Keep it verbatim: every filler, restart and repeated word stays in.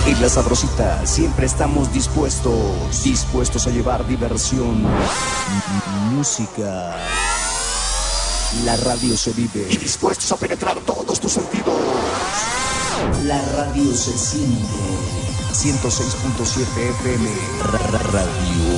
En La Sabrosita siempre estamos dispuestos, dispuestos a llevar diversión, música. La radio se vive y dispuestos a penetrar todos tus sentidos. La radio se siente. ciento seis punto siete F M. Radio.